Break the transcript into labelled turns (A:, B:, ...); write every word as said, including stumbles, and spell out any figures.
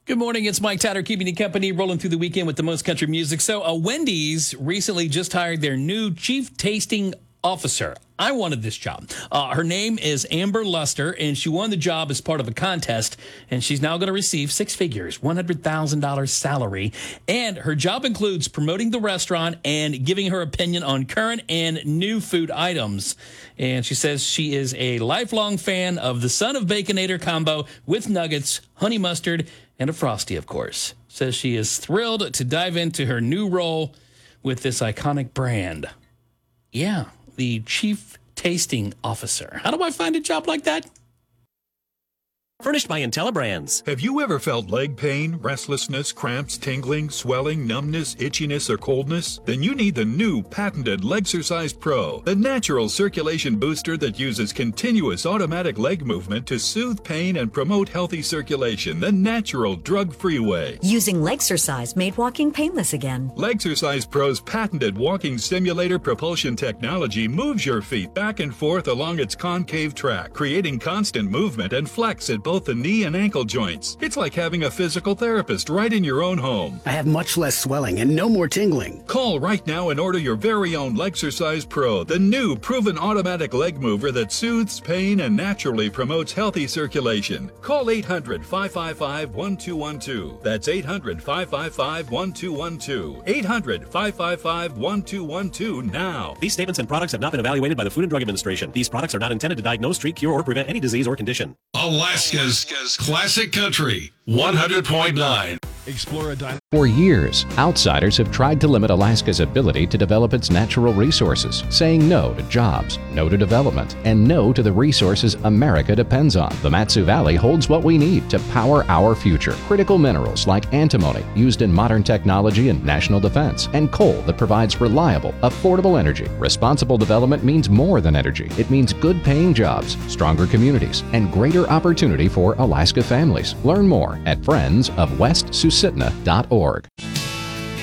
A: Good morning. It's Mike Tatter keeping you company, rolling through the weekend with the most country music. So, uh, Wendy's recently just hired their new chief tasting officer. I wanted this job. Uh, her name is Amber Luster, and she won the job as part of a contest, and she's now going to receive six figures, one hundred thousand dollars salary. And her job includes promoting the restaurant and giving her opinion on current and new food items. And she says she is a lifelong fan of the Son of Baconator combo with nuggets, honey mustard, and a Frosty, of course. Says she is thrilled to dive into her new role with this iconic brand. Yeah, the Chief Tasting Officer. How do I find a job like that?
B: Furnished by IntelliBrands.
C: Have you ever felt leg pain, restlessness, cramps, tingling, swelling, numbness, itchiness, or coldness? Then you need the new patented Legsercise Pro, the natural circulation booster that uses continuous automatic leg movement to soothe pain and promote healthy circulation the natural, drug-free way.
D: Using Legsercise made walking painless again.
C: Legsercise Pro's patented walking simulator propulsion technology moves your feet back and forth along its concave track, creating constant movement and flex at both the knee and ankle joints. It's like having a physical therapist right in your own home.
E: I have much less swelling and no more tingling.
C: Call right now and order your very own Legsercise Pro, the new proven automatic leg mover that soothes pain and naturally promotes healthy circulation. Call eight hundred, five five five, one two one two. That's eight hundred, five five five, one two one two. eight hundred, five five five, one two one two now.
B: These statements and products have not been evaluated by the Food and Drug Administration. These products are not intended to diagnose, treat, cure, or prevent any disease or condition.
F: Alaska's Classic Country, one hundred point nine.
G: Explore a di-
H: For years, outsiders have tried to limit Alaska's ability to develop its natural resources, saying no to jobs, no to development, and no to the resources America depends on. The Mat-Su Valley holds what we need to power our future. Critical minerals like antimony, used in modern technology and national defense, and coal that provides reliable, affordable energy. Responsible development means more than energy. It means good-paying jobs, stronger communities, and greater opportunity for Alaska families. Learn more at friends of west susitna dot org.